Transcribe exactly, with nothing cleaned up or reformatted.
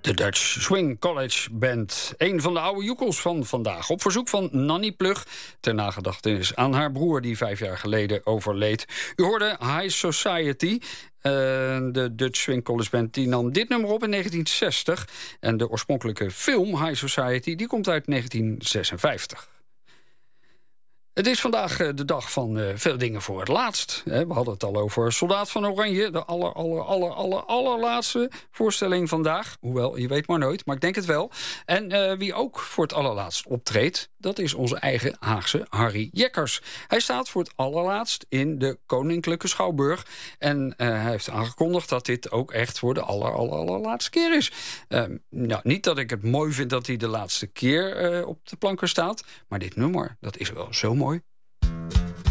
De Dutch Swing College Band. Een van de oude joekels van vandaag. Op verzoek van Nanny Plug. Ter nagedachtenis aan haar broer die vijf jaar geleden overleed. U hoorde High Society. Uh, de Dutch Swing College Band die nam dit nummer op in negentien zestig. En de oorspronkelijke film High Society die komt uit negentien zesenvijftig. Het is vandaag de dag van uh, veel dingen voor het laatst. We hadden het al over Soldaat van Oranje. De aller, aller, aller, aller, allerlaatste voorstelling vandaag. Hoewel, je weet maar nooit, maar ik denk het wel. En uh, wie ook voor het allerlaatst optreedt, dat is onze eigen Haagse Harry Jekkers. Hij staat voor het allerlaatst in de Koninklijke Schouwburg. En uh, hij heeft aangekondigd dat dit ook echt voor de aller, aller, allerlaatste keer is. Uh, nou, niet dat ik het mooi vind dat hij de laatste keer uh, op de planken staat. Maar dit nummer, dat is wel zo mooi.